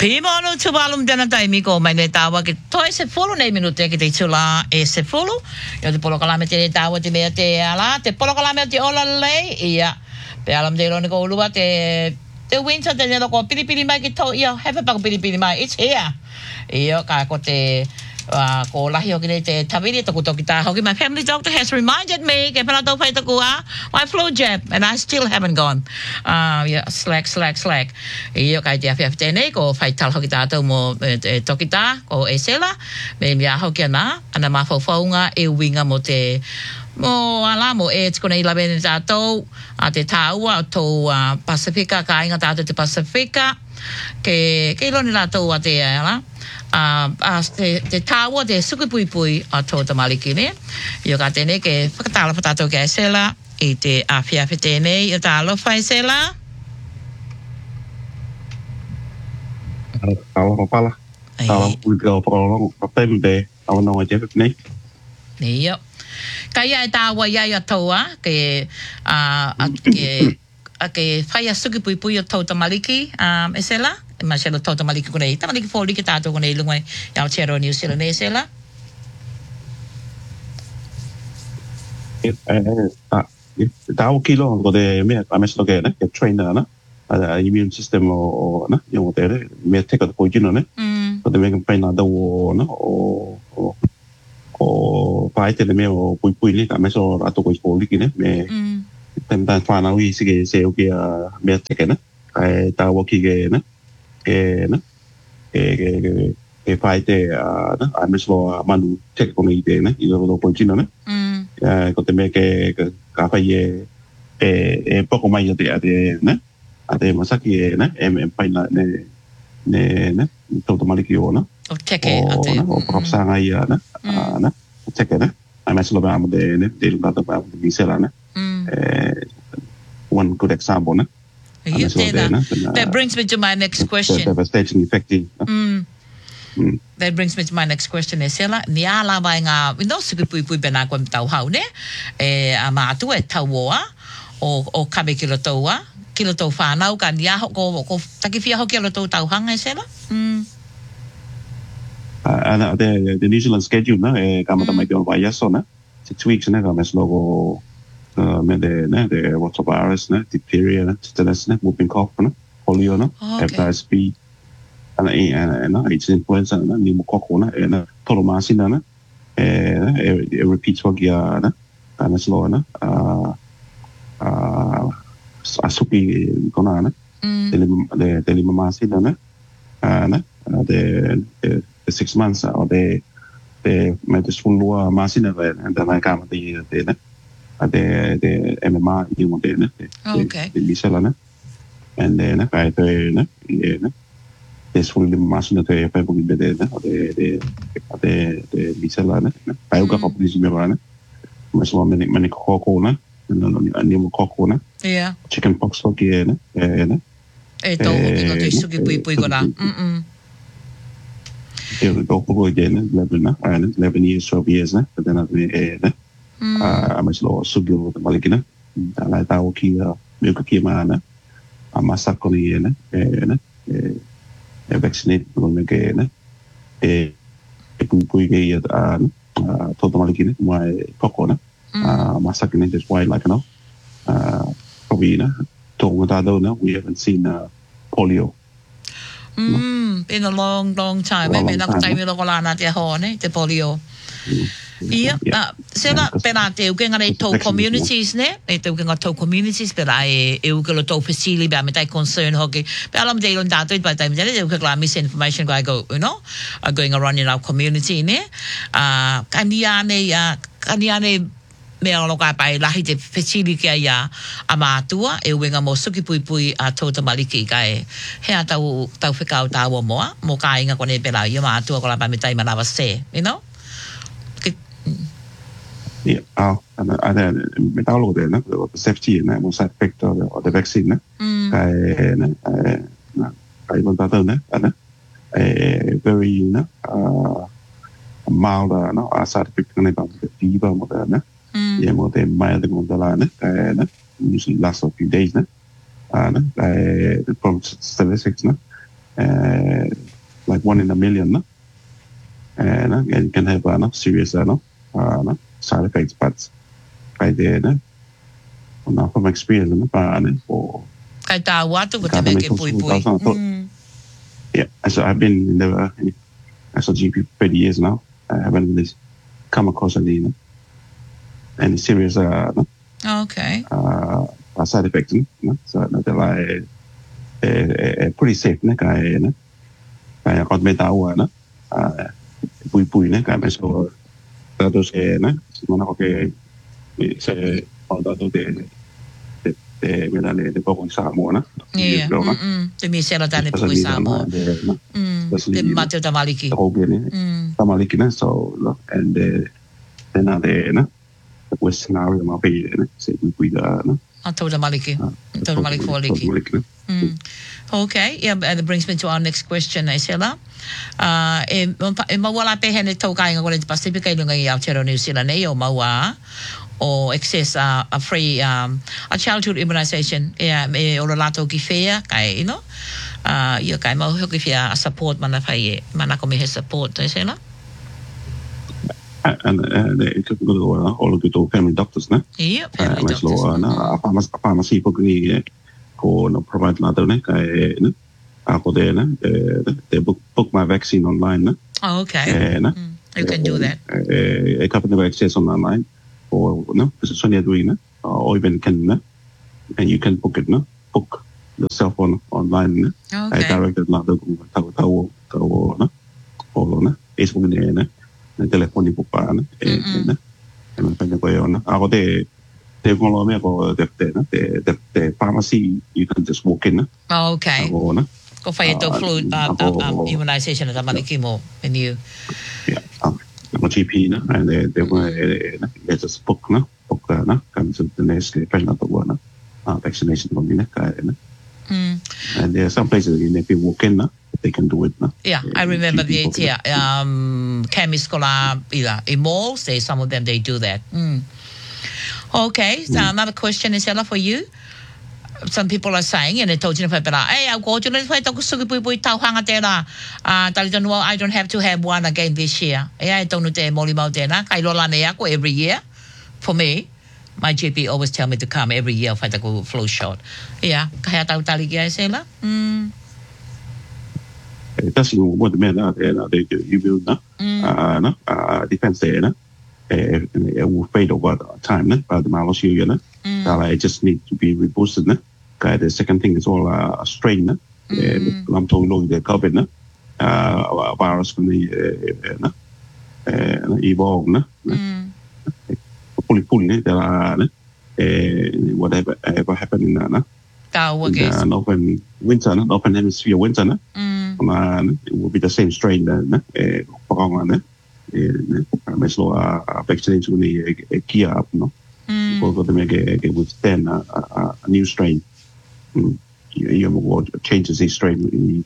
Pimano chubalum dana taimi ko may netawa ki to se follow na minute ki te chula e se follow yo te polo kalame te tawa te me te ala te polo kalame te ola le ia pe alam de lo ko lua te winter te no ko pili mai ki to ia have a pili mai it's here ia ka ko te ko lahi o ki te tawiri to ko kita hoki my family doctor has reminded me ke pala to pai to kuā my flu jab and I still haven't gone yeah slack ia kai te afia te nei ko fai tal hoki tātou mo to kita ko e sela me mia hoki ana ma faufaunga e winga mo te mo ala mo e tko nei lawe tātou a te tāua to Pasifika ka inga tātou te Pasifika ke loni tātou a te ala te tāua te sukupui a tō tamaliki ne. Io ka tēnei ke whakatala patato ke sela i te awhiawhi tēnei i tā alofa i sela. Alofa pala. Alofa pula o whakalong a pēmbe awana o te nei. Io. Ka ia e tāua iai a tōa ke whaia sukupui o tō tamaliki e sela. Ma se lo tota maliki ko nei tamaliki foli ki tato ko nei lunga ya chero New Zealand nei sela ta o kilo ko de me a mesto ke ne ke trainer na a immune system o na yo te me te ko ko jino ne ko de me pe na do na o pai te me o pui ni ka meso rato ko foli ki ne me tenta fa na wi sige se o ki me te ke ne ai ta o ki ke ne e pai te a meslo manu te ko nei te ne i lo pontino ne ko te me ke ka fai e poco mai te ne ate masaki ne pai na ne to maliki ona o teke ate o propsanga ia ne teke ne a meslo ba mo de ne de la ta ba de sela ne one good example ne. That brings me to my next question. Devastating effective. That brings me to my next question. Sela ni ala mai nga no sukupui bena ko tau hau ne a matu e tauoa o kabe kilo tau whanau ka ni aho ko takifia ho kilo tau hanga sela. The New Zealand schedule na e kamata mai ko vai aso na 6 weeks na ka mes logo med det rotavirus, diphtheria, tetanus, whooping cough, polio, hepatitis B, it's influenza, pneumococcal, tolomacin, it repeats what you are, slow, asupi, konana, the limamacin, the 6 months, or the medicine macin, and then I come the MMA you want okay the sala and then I ne this full machine to fa bu de de bisala ne ai ka populisi me bana mas mo mani koko na no koko na yeah chicken pox ko ki ne e to ko te suki pui ko na e ko ko again 11 years 12 years ne but then mas lo sugil malikina ala tao ki me ko ki mana amasa ko ni ne vaccinate ko me ke ne e pui ke ya todo malikina mai koko na masa ke ne just why like no probably na to wada do na we haven't seen polio been a long time me na ko time lo ko la na te ho ne te polio ia sela pera te u kenga nei tau communities ne e te u kenga tau communities pera e u ke lo tau facility ba me tai concern hoki pe alam de lo dato by time de u ke la misinformation go you know going around in our community ne kaniane me lo ka pai lahi te facility ia amatua e wenga mo suki pui a tota maliki kai he tau whekau tau mo ka inga kone pera ia matua ko la pa me tai manawa se you know. Yeah, med dagligdagen, og safety, mod side effect og det vaccine, kai man der very mild side effect kan det fever mod der ja mod det mild mod der usually last a few days the problem statistics like 1 in a million, no? And you can have serious side effects, but right there, no? From experience, no? For yeah, so I've been in the as a GP for 30 years now. I haven't really come across any serious okay side effects, no? So they're like pretty safe, no? Kaya got me tawa, no? Pui no? Kaya so datos no? Mana okay se dato de de poco Samoa, no? Yeah. De mi sela tane pui Samoa. De Mateo Tamaliki. Tamaliki, no? So and then the West scenario ma pe se pui da, no? Toda Maliki. Toda Maliki for Liki. Okay, yeah, that brings me to our next question, Isela. Mawala pe hene tau kai ngole te Pacific i lunga i Aotearoa New Zealand e o maua or access a free a childhood immunization e o lato ki fea kai you know ia kai mau hoki fea a support mana fai mana ko me he support Isela. And they could go to all of the family doctors, no? Yeah, family doctors. A pharmacy pokuni ko no provide lato ne kai no ako de ne they book my vaccine online, no? Oh, okay. You can do that. A couple of access online or no, this is Sonia doing it or even can no? And you can book it, no? Book yourself online, no? Okay. I directed lato tau no? Or no? Facebook ne teleponi pupa na pende ko yon ako te ko me ko the pharmacy you can just walk in. Okay ko fai to flu immunization at Maliki mo and you mo GP na and they just book na comes to the next pende to vaccination ko ni na kaya na and there are some places you can walk in na they can do it. No? Yeah, I remember the chemist in malls. Some of them they do that. Okay, so another question is for you. Some people are saying, and they told you, hey, I'll go to the I don't have to have one again this year. I don't know every year. For me, my GP always tell me to come every year if I go flu shot. Yeah, kaya tahu tali kaya sila. That's what the men they you build defense there it will fade over time but the malos you I just need to be reboosted the second thing is all a strain I'm talking about the COVID virus from the evolve fully there are whatever happened in open winter, open hemisphere winter, it will be the same strain. Vaccination a gear up, no? Because to make withstand a new strain. You changes the strain.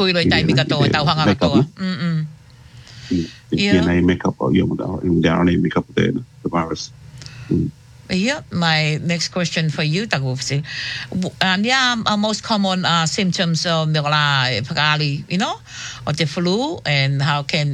Makeup or the RNA makeup the virus. Yeah, my next question for you, Tagufsi. Most common symptoms of Pagali, or the flu, and how can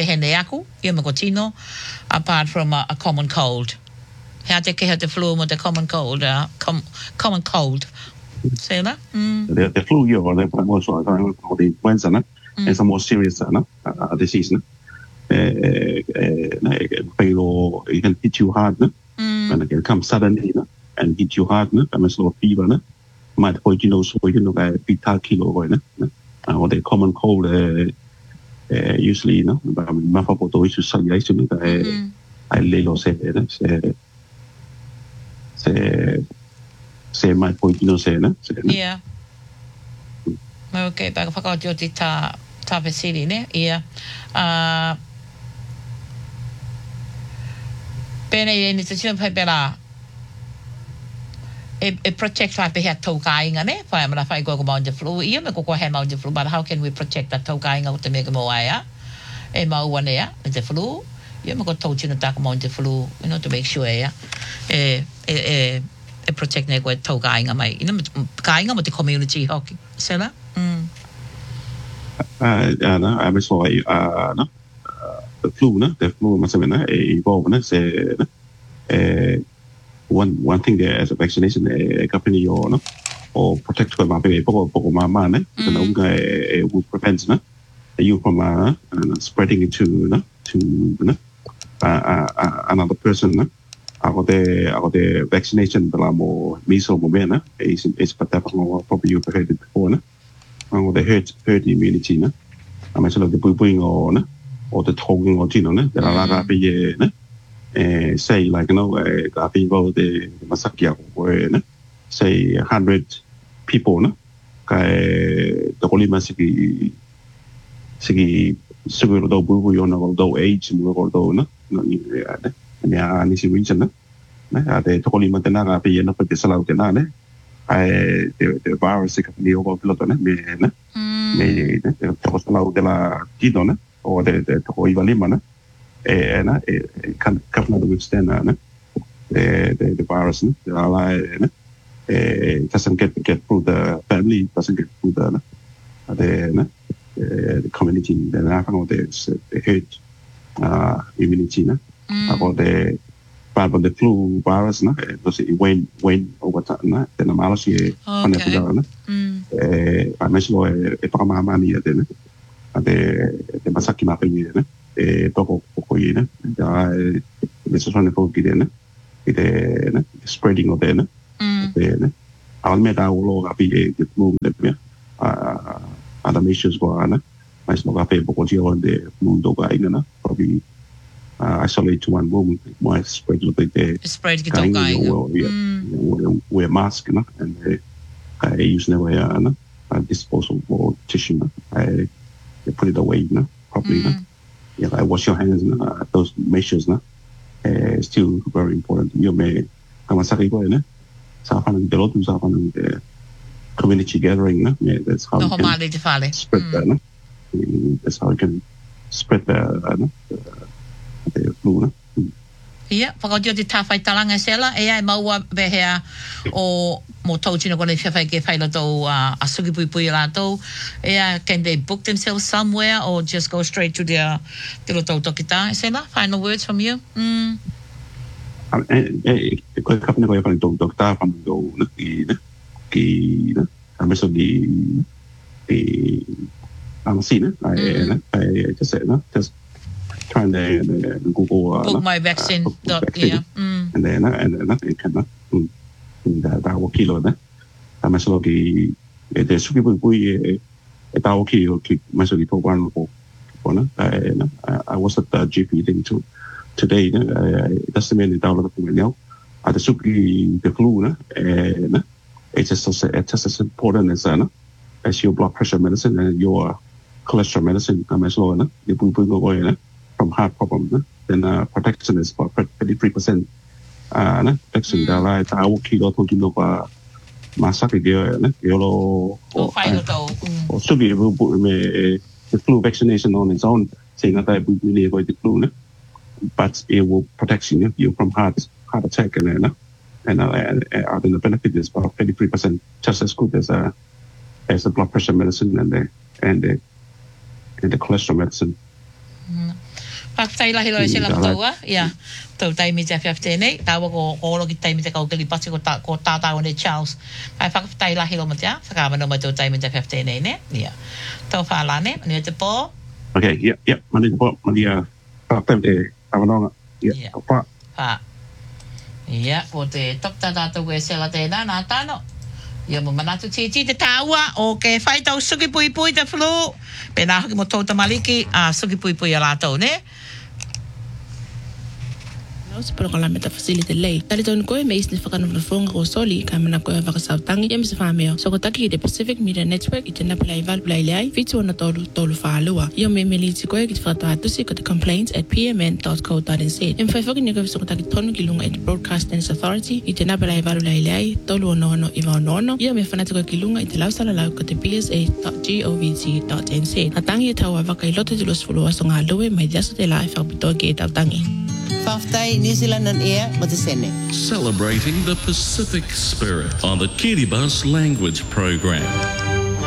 apart from a common cold? How take care of the flu with the common cold? Common cold. Say that? The flu, or the most the influenza, and some more serious disease. You can hit you hard. When it comes suddenly and hit you hard, I'm a slow fever, might point so beta kilo or the common cold usually, Mafapoto is suggestion I lay or say my point say yeah. Okay, back forgot your ta facility, yeah. Pene initiative pela protect fa pe to kai ngane fa mara fa go about the flu ia me ko hem out the flu but how can we protect that to kai ngau te me mo aya e mau wane ya the flu ia me ko to chino ta ko the flu to make sure ya protect ne ko to kai ngamai kai ngam the community hockey sela I was like the flu must have been evolved say one thing there as a vaccination company or protect my baby my man would prevent you from spreading it to another person. I got the vaccination the more measles moment is probably you heard it before the herd immunity I'm actually the booing or the talking or there are say like people the Masakia where say 100 people the only masiki seguro do bubu do age do yeah nisi region the tokoli matana pe na pe salau tena the virus que ni o piloto me the salau de la tidona or the tokoi valima can couple of withstand the virus the doesn't get through the family, doesn't get through the community, the herd immunity about the flu virus it wane over time then the malachi I mentioned a pamamani the masaki mapi toko kokoina the social giden the spreading of the I'll met our law the flu other measures were I smoke a paper on the flu dog probably isolate to one room more spread a bit spread wear mask and I use never disposable tissue I put it away properly yeah, I wash your hands. Those measures, still very important. You may come a second go in. The community gathering. That's how you can spread that. That's how you can spread the flu. Yeah, pagod di tafai talanga sela e ai maua behea o mo tau tino kone whiawhai ke whaila tau a suki pui pui la tau can they book themselves somewhere or just go straight to their tilo tau tokita sela final words from you ko kapne ko yang tau tokita pam go ki ameso di amasina I just said just trying to Google book my vaccine and then it can da wakilo maso ki the suki pui da wakilo ki maso ki program ko I was at the GP thing today that's the main download ko now at the suki the flu it's just as important as your blood pressure medicine and your cholesterol medicine maso the pui go from heart problem then protection is about 33%. Protection da la ta wo kilo to kilo pa masak dia yolo o so be the flu vaccination on its own saying that we really avoid the flu but it will protect you from heart attack and the benefit is about 33% just as good as the blood pressure medicine and the cholesterol medicine. Paktai lahi loe sila taua, ia. Tau taimi te whiawhite nei, taua ko olo ki taimi te kaukeli pasi ko tātau ne Charles. Ai whakawhitai lahi lo matea, whakawano mai tau taimi te whiawhite nei ne, ia. Tau whaalane, mani te pō. Okay, yeah, mani te pō, mani whakawhitai te awanonga, ia, wha. Wha. Ia, ko te tokta tātou koe sila tēnā, nā tāno. Ia mo manatu titi te tāua o ke whaitau suki pui pui te flu. Pēnā hoki mo tauta maliki a suki pui pui a lātou, ne? Pero con la meta facility lei. Tali tau koe me isni whakana whafonga ko soli ka mana koe whakasautangi ia misa whameo. So ko taki i the Pacific Media Network i te napilai valpilai leai fitu ana tolu whaalua. Ia me meliti koe ki te whakatahatusi ko te complaints@pmn.co.nz. Ia mwhai whaki ni koe so ko taki tonu ki lunga i te Broadcasters Authority i te napilai valpilai leai tolu ono iwa ono. Ia me whanata koe ki lunga i te lausala lau ko te psa.govt.nz. A tangi e tau a waka I lote te los fulua so ngā lue mai diaso te lai whakapitoa ki e tau tangi. Whaftai New Zealand on Air mo te sene. Celebrating the Pacific spirit on the Kiribati language program.